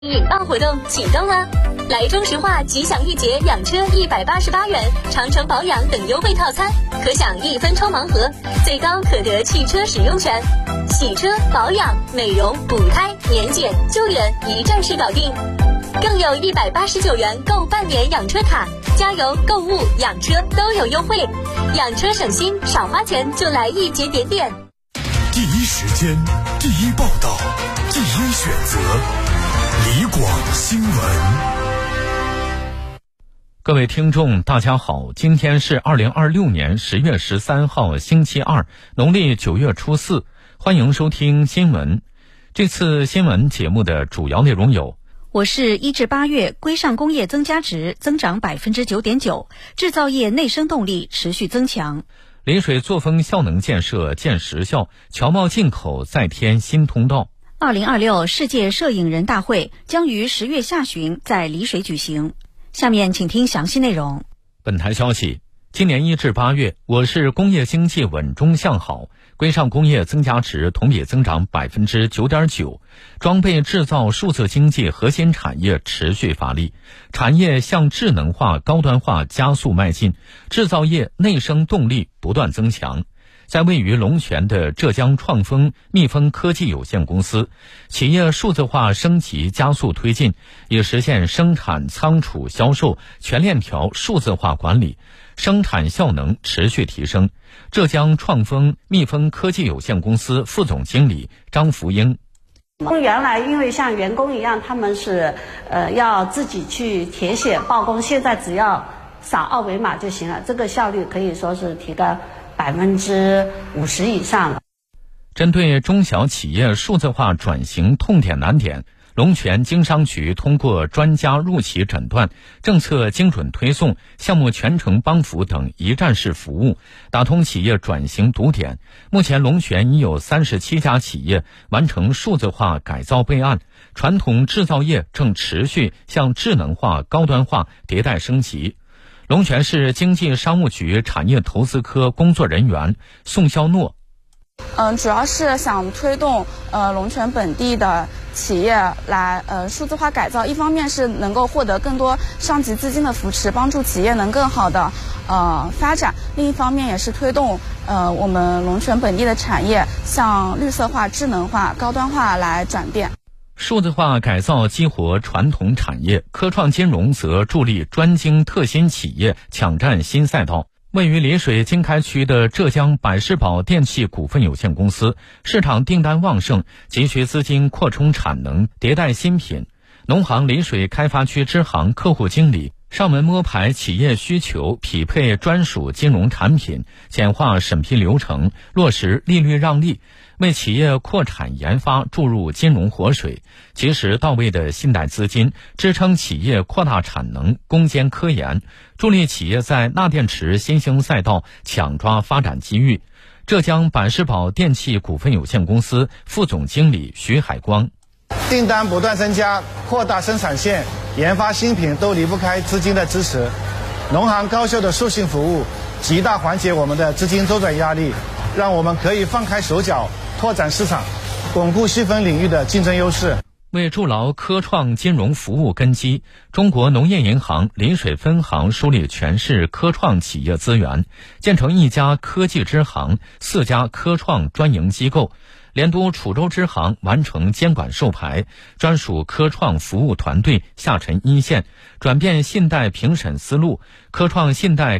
引爆活动启动啦！来中石化吉祥一节养车188元，长城保养等优惠套餐，可享1分抽盲盒，最高可得汽车使用权，洗车、保养、美容、补胎、年检、救援一站式搞定，更有189元购半年养车卡，加油、购物、养车都有优惠，养车省心，少花钱就来一节点点。 第一时间，第一报道，第一选择。李广新闻。 各位听众大家好，今天是2026年10月13号星期二，农历9月初4，欢迎收听新闻。这次新闻节目的主要内容有： 我市1至8月规上工业增加值增长 9.9%， 制造业内生动力持续增强。 丽水作风效能建设见实效，侨贸进口再添新通道。 2026世界摄影人大会将于10月下旬在丽水举行。下面请听详细内容。 本台消息，今年1至8月，我市工业经济稳中向好，规上工业增加值同比增长 9.9%， 装备制造数字经济核心产业持续发力，产业向智能化、高端化加速迈进，制造业内生动力不断增强。在位于龙泉的浙江创丰密封科技有限公司，企业数字化升级加速推进，以实现生产、仓储、销售全链条数字化管理，生产效能持续提升。浙江创丰密封科技有限公司副总经理张福英： 原来因为像员工一样，他们是要自己去填写报工，现在只要扫二维码就行了，这个效率可以说是提高50%以上了。 针对中小企业数字化转型痛点难点，龙泉经商局通过专家入企诊断、政策精准推送、项目全程帮扶等一站式服务，打通企业转型堵点。目前龙泉已有37家企业完成数字化改造备案，传统制造业正持续向智能化、高端化迭代升级。龙泉市经济商务局产业投资科工作人员宋肖诺： 主要是想推动龙泉本地的企业来数字化改造，一方面是能够获得更多上级资金的扶持，帮助企业能更好的发展；另一方面也是推动我们龙泉本地的产业向绿色化、智能化、高端化来转变。 数字化改造激活传统产业，科创金融则助力专精特新企业抢占新赛道。位于丽水经开区的浙江百世宝电器股份有限公司，市场订单旺盛，急需资金扩充产能，迭代新品。农行丽水开发区支行客户经理上门摸排企业需求，匹配专属金融产品，简化审批流程，落实利率让利，为企业扩产研发注入金融活水，及时到位的信贷资金支撑企业扩大产能，攻坚科研，助力企业在钠电池新兴赛道抢抓发展机遇。浙江百世宝电器股份有限公司副总经理徐海光： 订单不断增加，扩大生产线，研发新品都离不开资金的支持。农行高效的授信服务极大缓解我们的资金周转压力，让我们可以放开手脚拓展市场，巩固细分领域的竞争优势。 为筑牢科创金融服务根基，中国农业银行丽水分行梳理全市科创企业资源，建成1家科技支行、4家科创专营机构，联督楚州支行完成监管授牌，专属科创服务团队下沉一线，转变信贷评审思路，科创信贷